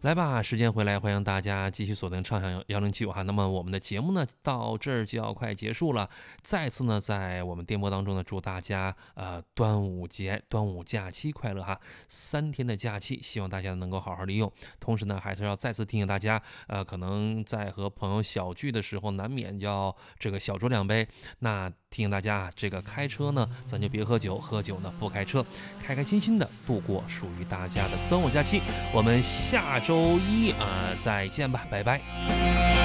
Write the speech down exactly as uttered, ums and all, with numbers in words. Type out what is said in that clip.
来吧，时间回来，欢迎大家继续锁定畅享幺零七五哈。那么我们的节目呢，到这儿就要快结束了。再次呢，在我们电波当中呢，祝大家呃端午节、端午假期快乐哈！三天的假期，希望大家能够好好利用。同时呢，还是要再次提醒大家，呃，可能在和朋友小聚的时候，难免要这个小酌两杯。那提醒大家，这个开车呢，咱就别喝酒，喝酒呢不开车，开开心心的度过属于大家的端午假期。我们下周一啊、呃、再见吧，拜拜。